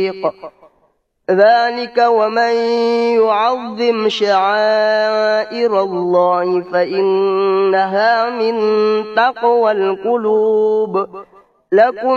الطريق ذلك ومن يعظم شعائر الله فإنها من تقوى القلوب لكم